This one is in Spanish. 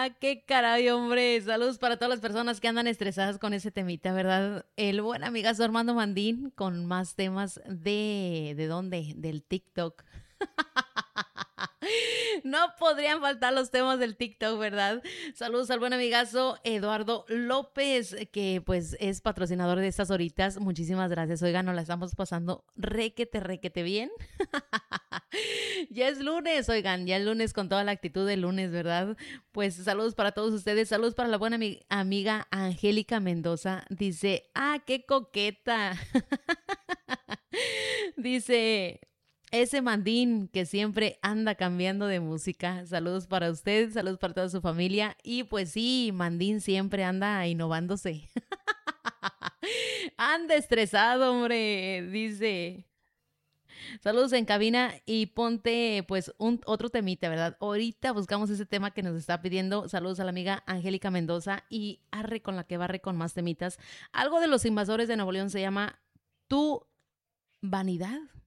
Qué caray, hombre. Saludos para todas las personas que andan estresadas con ese temita, ¿verdad? El buen amigazo Armando Mandín con más temas ¿de dónde? Del TikTok. No podrían faltar los temas del TikTok, ¿verdad? Saludos al buen amigazo Eduardo López, que pues es patrocinador de estas horitas. Muchísimas gracias. Oigan, nos la estamos pasando requete bien. Ya es lunes, oigan, ya es lunes con toda la actitud de lunes, ¿verdad? Pues saludos para todos ustedes, saludos para la buena amiga Angélica Mendoza. Dice, qué coqueta. Dice, ese mandín que siempre anda cambiando de música. Saludos para usted, saludos para toda su familia. Y pues sí, mandín siempre anda innovándose. Anda estresado, hombre, dice. Saludos en cabina y ponte pues un otro temita, ¿verdad? Ahorita buscamos ese tema que nos está pidiendo. Saludos a la amiga Angélica Mendoza y arre con la que barre con más temitas. Algo de los invasores de Nuevo León se llama Tu Vanidad.